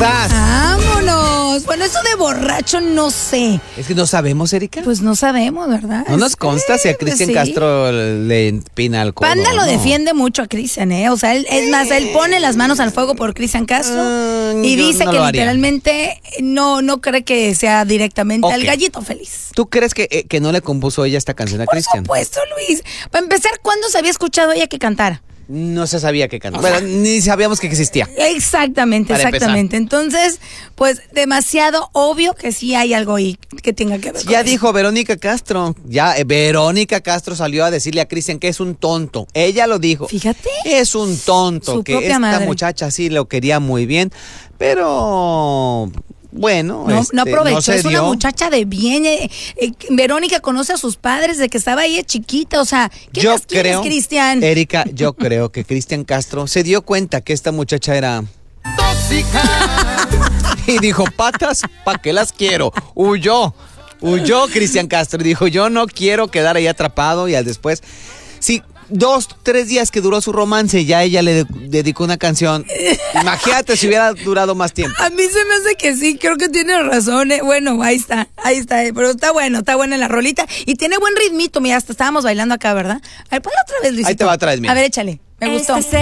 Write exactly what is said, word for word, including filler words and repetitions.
¡Sas! ¡Vámonos! Bueno, eso de borracho no sé. Es que no sabemos, Erika. Pues no sabemos, ¿verdad? No nos consta si a Cristian sí. Castro le empina al codo. Panda lo ¿no? defiende mucho a Cristian, ¿eh? O sea, él, es más, él pone las manos al fuego por Cristian Castro Mm, y yo dice no que lo haría. literalmente no, no cree que sea directamente Ok. al gallito feliz. ¿Tú crees que, eh, que no le compuso ella esta canción a Por Cristian? supuesto, Luis. Para empezar, ¿cuándo se había escuchado ella que cantara? No se sabía que cantaba. Bueno, ni sabíamos que existía. Exactamente, Para exactamente. Entonces, pues demasiado obvio que sí hay algo ahí que tenga que ver con Ya eso. dijo Verónica Castro. Ya, eh, Verónica Castro salió a decirle a Cristian que es un tonto. Ella lo dijo. Fíjate. Es un tonto. Su que propia esta madre. muchacha sí lo quería muy bien. Pero bueno, No, este, no aprovechó, se es una dio. muchacha de bien. eh, eh, Verónica conoce a sus padres de que estaba ahí chiquita, o sea, ¿qué Yo más quieres, creo, Cristian? Erika, yo creo que Cristian Castro se dio cuenta que esta muchacha era tóxica y dijo, patas, ¿pa' qué las quiero? Huyó, huyó Cristian Castro y dijo, yo no quiero quedar ahí atrapado y al después, sí, dos, tres días que duró su romance, ya ella le de- dedicó una canción. Imagínate si hubiera durado más tiempo. A mí se me hace que sí, creo que tiene razón. eh. Bueno, ahí está, ahí está, eh, pero está bueno, está buena la rolita y tiene buen ritmito. Mira, hasta estábamos bailando acá, ¿verdad? A ver, ponla otra vez, Luisito. Ahí te va otra vez, mira. A ver, échale, me gustó. Este es